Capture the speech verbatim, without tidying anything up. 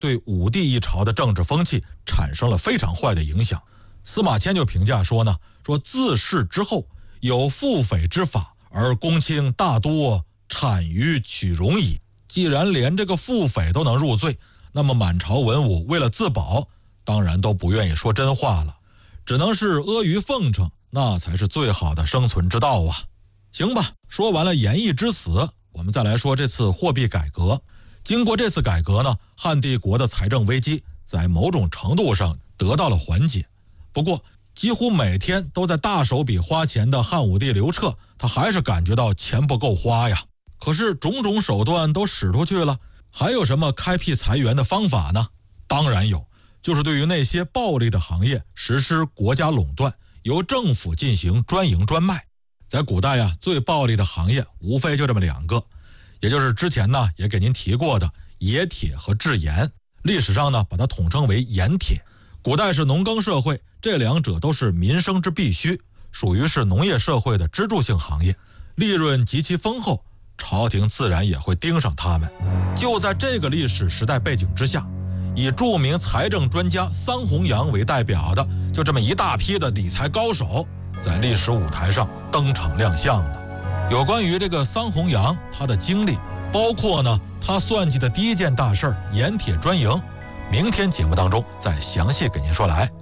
对武帝一朝的政治风气产生了非常坏的影响。司马迁就评价说呢，说自世之后有复匪之法，而公卿大多谄于取容矣。既然连这个复匪都能入罪，那么满朝文武为了自保，当然都不愿意说真话了，只能是阿谀奉承，那才是最好的生存之道啊。行吧，说完了炎帝之死，我们再来说这次货币改革。经过这次改革呢，汉帝国的财政危机在某种程度上得到了缓解。不过几乎每天都在大手笔花钱的汉武帝刘彻，他还是感觉到钱不够花呀。可是种种手段都使出去了，还有什么开辟财源的方法呢？当然有，就是对于那些暴利的行业实施国家垄断，由政府进行专营专卖。在古代呀，最暴利的行业无非就这么两个，也就是之前呢也给您提过的冶铁和制盐，历史上呢把它统称为盐铁。古代是农耕社会，这两者都是民生之必须，属于是农业社会的支柱性行业，利润极其丰厚，朝廷自然也会盯上他们。就在这个历史时代背景之下，以著名财政专家桑弘羊为代表的就这么一大批的理财高手在历史舞台上登场亮相了。有关于这个桑弘羊他的经历，包括呢他算计的第一件大事盐铁专营，明天节目当中再详细给您说来。